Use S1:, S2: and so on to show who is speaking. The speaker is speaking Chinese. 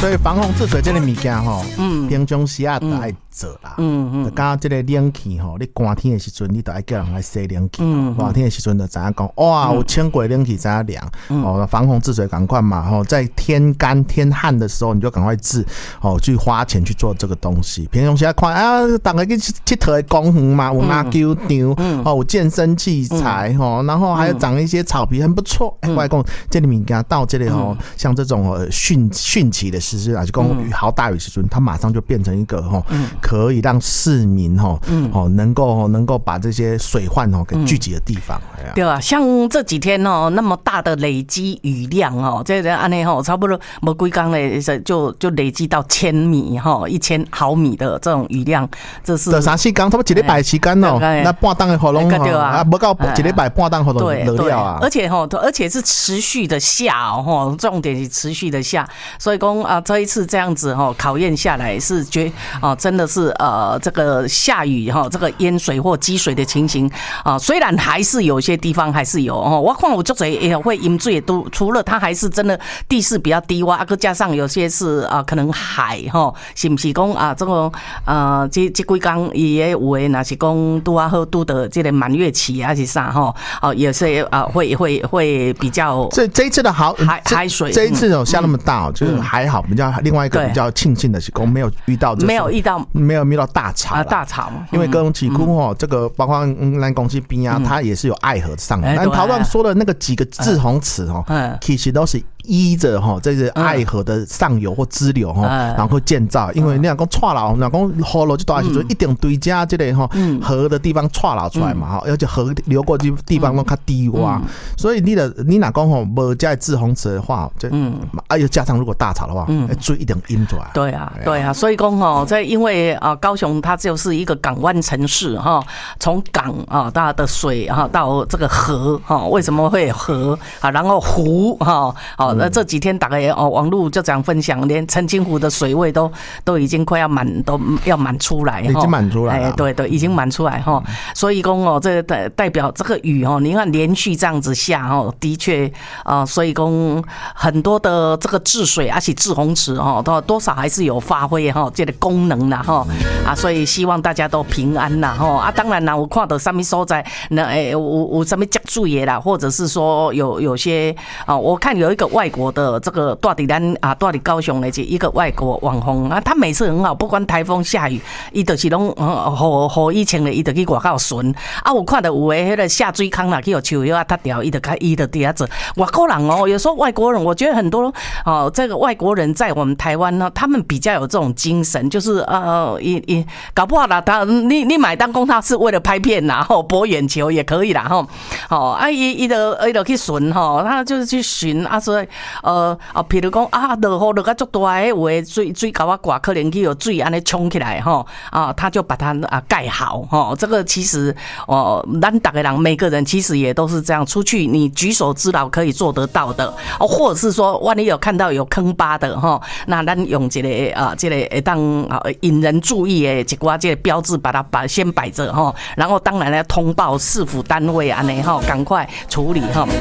S1: 所以防洪治水这个物件吼，平常时啊都爱做啦。就讲这个冷气吼，你寒天的时阵，你都爱叫人来洗冷气。寒天的时阵就知影讲，哇，有轻轨冷气知影凉。防洪治水赶快嘛，在天干天旱的时候，你就赶快治去花钱去做这个东西。平常时啊看啊，大家去佚佗的公园嘛，有篮球场，有健身器材然后还有长一些草皮，很不错。外公这里物件到这里像这种汛期的时事啊，就讲好大雨时阵，它马上就变成一个可以让市民能够把这些水患给聚集的地方。
S2: 对啊，像这几天那么大的累积雨量这个安尼差不多没几天嘞就累积到1000米1000毫米的这种雨量，这是
S1: 3-4天，差不多1礼拜时间那半当的雨龙啊，不到1礼拜半当雨龙落了啊，
S2: 而且是持续的下重点是持续的下，所以讲这一次这样子考验下来是真的是这个下雨这个淹水或积水的情形虽然还是有些地方还是有我看有很多也会淹水都，除了它还是真的地势比较低洼，加上有些是可能海是不是讲这个这几天也有的那是讲拄啊好拄的这个满月期还是啥也是会比较
S1: 这一次的好
S2: 海水
S1: 这一次下那么大就是还好，比较另外一个比较庆幸的是讲没有遇到大潮因为高雄市区这个包括咱公司边啊，它也是有爱河上来，但陶段说的那个几个滞洪池其实都是依着这是爱河的上游或支流然后建造，因为你讲串流，那讲河流这大时阵一定堆加这个河的地方串流出来嘛而且河流过去地方都较低洼，所以你若讲无这滞洪池的话，又加上如果大潮的话，水一定淹出来。
S2: 对啊，所以讲这因为高雄它就是一个港湾城市从港它的水到这个河为什么会有河然后湖那这几天大概网络就这样分享，连澄清湖的水位都已经快要满出来，
S1: 已经满出来了。
S2: 对，已经满出来所以讲这个代表这个雨你看连续这样子下的确所以讲很多的这个治水而且滞洪池多少还是有发挥这个功能啦所以希望大家都平安啦当然啦，我看到什么所在有什么积水的啦，或者是说有些我看有一个外国的这个住在高雄的一个外国网红他每次很好，不管台风下雨，他就是都雨衣穿的，他就去外口巡我看到有的那个下水坑啦，去树叶踏掉，他就底下做。外国人有时候外国人，我觉得很多这个外国人在我们台湾呢，他们比较有这种精神，就是搞不好啦，你买单公他是为了拍片啦，博眼球也可以啦他就去巡他就是去巡所以譬如讲落雨落到足大的，有的水高挂，可能去有水安尼冲起来他就把它盖好这个其实咱大家人每个人其实也都是这样，出去你举手之劳可以做得到的或者是说万一有看到有坑疤的那咱用这个这个当引人注意的一寡这个标志把它先摆着然后当然要通报市府单位安尼赶快处理